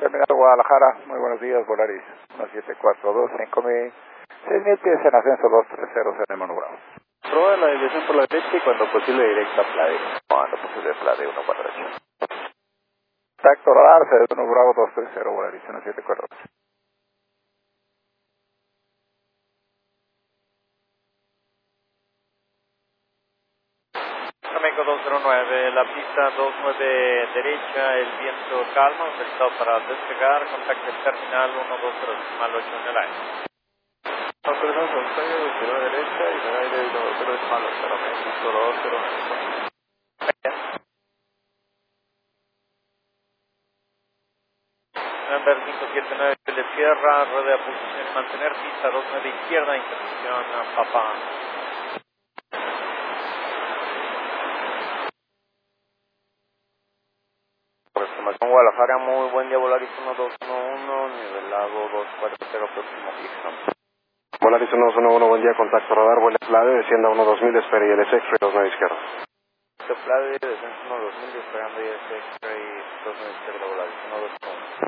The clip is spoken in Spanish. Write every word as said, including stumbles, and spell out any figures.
Terminal Guadalajara, muy buenos días, Volaris uno siete cuatro dos, cinco mil, seis mil pies en ascenso dos tres cero, en el Manu Bravo. Prueba la dirección por la derecha y cuando posible directa a Plade. Cuando posible Plade uno cuatro ocho. Contacto radar, C D uno Bravo dos tres cero, Volaris uno siete cuatro dos. México dos cero nueve, la pista dos nueve derecha, el viento calma, autorizado para despegar, contacto el terminal uno dos cero decimal ocho en el aire. Autorizado para despegar, veintidós derecha y en el aire uno dos cero decimal ocho, México dos cero nueve. Number cinco siete nueve de tierra, rueda de posición, mantener pista dos nueve izquierda, intercepción Papá. Aproximación Guadalajara, muy buen día, Volaris uno dos uno uno, nivelado dos cuatro cero, próximo fijo. Volaris uno dos uno uno, buen día, contacto radar, vuela Plade, descienda uno dos mil, espere y el X-Ray dos nueve izquierda. Plade, descenso uno dos mil, esperando y el X-Ray dos nueve izquierda, Volaris uno dos uno.